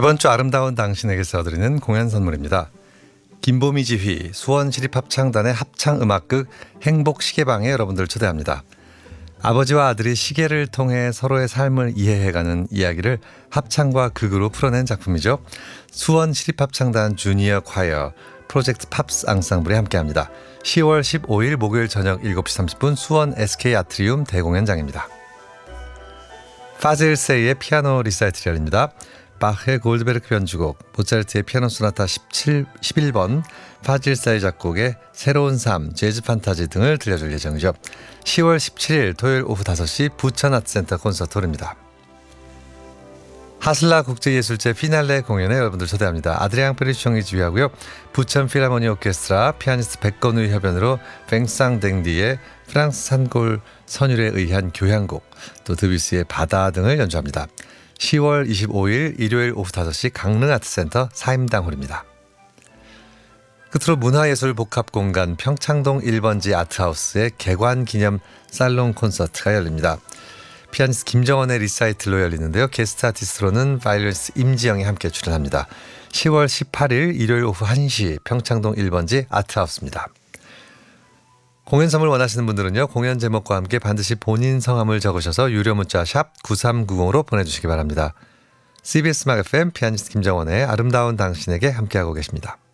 이번 주 아름다운 당신에게서 드리는 공연 선물입니다. 김보미 지휘 수원시립합창단의 합창음악극 행복시계방에 여러분들 초대합니다. 아버지와 아들이 시계를 통해 서로의 삶을 이해해가는 이야기를 합창과 극으로 풀어낸 작품이죠. 수원시립합창단 주니어 콰이어 프로젝트 팝스 앙상블이 함께합니다. 10월 15일 목요일 저녁 7시 30분 수원 SK 아트리움 대공연장입니다. 파질세이의 피아노 리사이틀이 열립니다. 바흐의 골드베르크 변주곡, 모차르트의 피아노 소나타 11번, 파질사이 작곡의 새로운 삶, 재즈 판타지 등을 들려줄 예정이죠. 10월 17일 토요일 오후 5시 부천아트센터 콘서트홀입니다. 하슬라 국제예술제 피날레 공연에 여러분들 초대합니다. 아드리앙 페리숑이 지휘하고요. 부천 필하모니 오케스트라 피아니스트 백건우의 협연으로 뱅상댕디의 프랑스 산골 선율에 의한 교향곡, 또 드뷔시의 바다 등을 연주합니다. 10월 25일 일요일 오후 5시 강릉아트센터 사임당홀입니다. 끝으로 문화예술 복합공간 평창동 1번지 아트하우스의 개관기념 살롱 콘서트가 열립니다. 피아니스트 김정원의 리사이틀로 열리는데요. 게스트 아티스트로는 바이올리니스트 임지영이 함께 출연합니다. 10월 18일 일요일 오후 1시 평창동 1번지 아트하우스입니다. 공연 선물 원하시는 분들은요. 공연 제목과 함께 반드시 본인 성함을 적으셔서 유료 문자 샵 9390으로 보내주시기 바랍니다. CBS 음악 FM 피아니스트 김정원의 아름다운 당신에게 함께하고 계십니다.